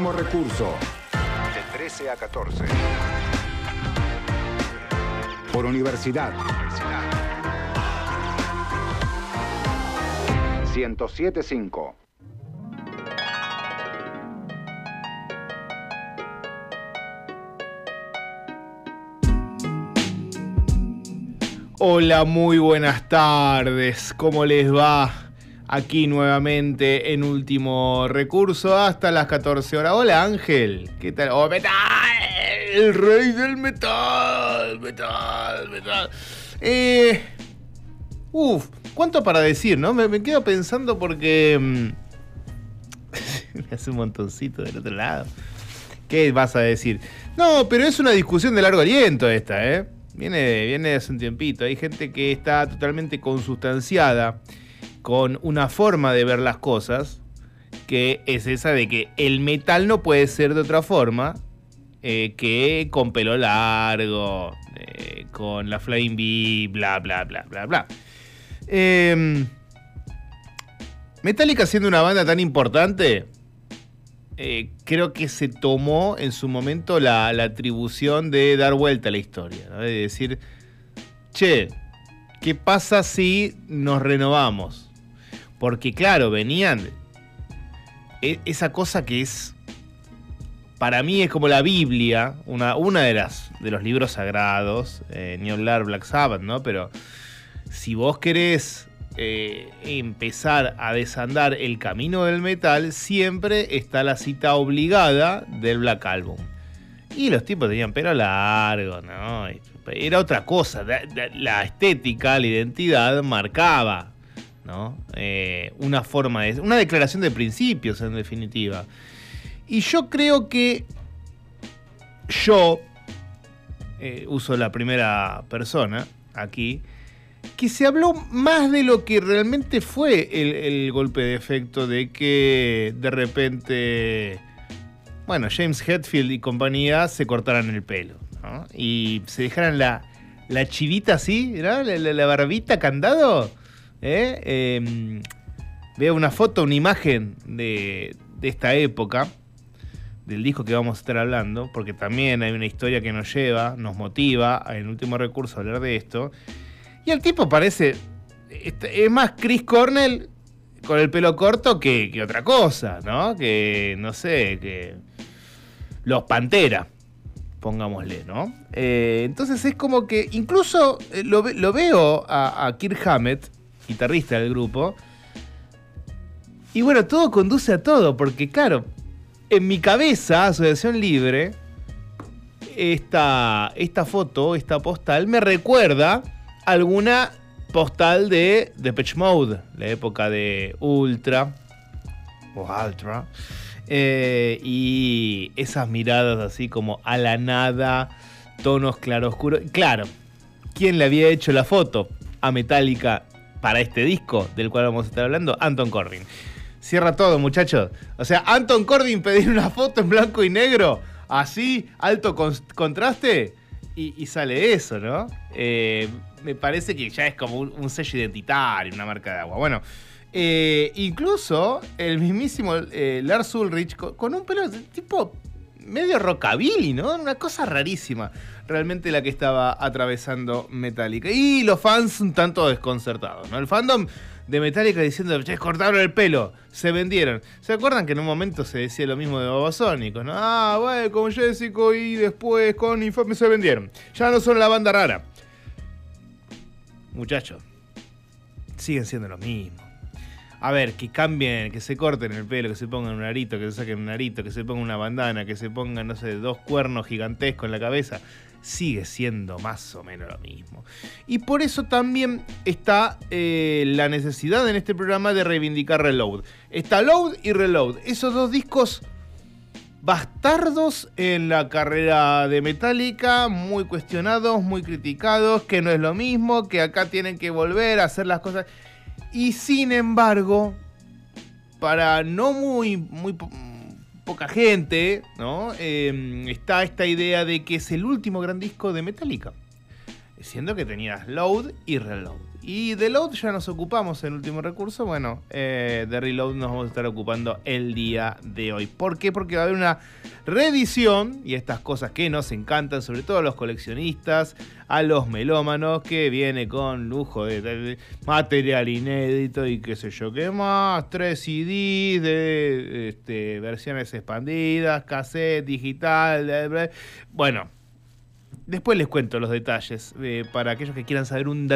último recurso. De 13 a 14. Por Universidad. 107.5. Hola, muy buenas tardes. ¿Cómo les va? Aquí nuevamente en Último Recurso hasta las 14 horas. Hola, Ángel. ¿Qué tal? ¡Oh, metal! El rey del metal. Metal. ¿Cuánto para decir, no? Me quedo pensando porque... me hace un montoncito del otro lado. ¿Qué vas a decir? No, pero es una discusión de largo aliento esta, ¿eh? Viene de hace un tiempito. Hay gente que está totalmente consustanciada con una forma de ver las cosas, que es esa de que el metal no puede ser de otra forma que con pelo largo, con la Flying V, bla, bla, bla, bla, bla. Metallica, siendo una banda tan importante, creo que se tomó en su momento la atribución de dar vuelta a la historia, ¿no? De decir, che, ¿qué pasa si nos renovamos? Porque claro, venían esa cosa que es, para mí es como la Biblia, una de los libros sagrados, ni hablar Black Sabbath, ¿no? Pero si vos querés empezar a desandar el camino del metal, siempre está la cita obligada del Black Album. Y los tipos tenían pelo largo, ¿no? Era otra cosa. La estética, la identidad marcaba, ¿no? Una forma de... una declaración de principios, en definitiva. Y yo creo que uso la primera persona aquí, que se habló más de lo que realmente fue el golpe de efecto de que de repente, bueno, James Hetfield y compañía se cortaran el pelo, ¿no? Y se dejaran la chivita así, ¿no? La barbita candado. Veo una foto, una imagen de esta época, del disco que vamos a estar hablando, porque también hay una historia que nos motiva en Último Recurso a hablar de esto. Y el tipo parece... es más Chris Cornell con el pelo corto que otra cosa, ¿no? Que, no sé, que... los Pantera, pongámosle, ¿no? Entonces es como que... incluso lo veo a Kirk Hammett, guitarrista del grupo. Y bueno, todo conduce a todo, porque claro, en mi cabeza, Asociación Libre, esta foto, esta postal, me recuerda alguna postal de Depeche Mode, la época de Ultra y esas miradas así como a la nada, tonos claroscuros. Claro, ¿quién le había hecho la foto a Metallica para este disco del cual vamos a estar hablando? Anton Corbijn. Cierra todo, muchachos. O sea, Anton Corbijn pedir una foto en blanco y negro, así, alto contraste, y sale eso, ¿no? Me parece que ya es como un sello identitario, una marca de agua. Bueno, incluso el mismísimo Lars Ulrich con un pelo tipo medio rockabilly, ¿no? Una cosa rarísima, realmente la que estaba atravesando Metallica. Y los fans un tanto desconcertados, ¿no? El fandom de Metallica diciendo, che, cortaron el pelo, se vendieron. ¿Se acuerdan que en un momento se decía lo mismo de Babasónicos, ¿no? Ah, bueno, con Jessico y después con Infame se vendieron. Ya no son la banda rara. Muchachos, siguen siendo lo mismo. A ver, que cambien, que se corten el pelo, que se pongan un arito, que se saquen un arito, que se pongan una bandana, que se pongan, no sé, 2 cuernos gigantescos en la cabeza. Sigue siendo más o menos lo mismo. Y por eso también está la necesidad en este programa de reivindicar Reload. Está Load y Reload. Esos 2 discos bastardos en la carrera de Metallica, muy cuestionados, muy criticados, que no es lo mismo, que acá tienen que volver a hacer las cosas. Y sin embargo, para no muy poca gente, ¿no? Está esta idea de que es el último gran disco de Metallica, siendo que tenías Load y Reload. Y de Load ya nos ocupamos en Último Recurso. Bueno, de Reload nos vamos a estar ocupando el día de hoy. ¿Por qué? Porque va a haber una reedición y estas cosas que nos encantan, sobre todo a los coleccionistas, a los melómanos, que viene con lujo de material inédito y qué sé yo qué más, 3 CDs de versiones expandidas, cassette, digital, bueno. Después les cuento los detalles para aquellos que quieran saber un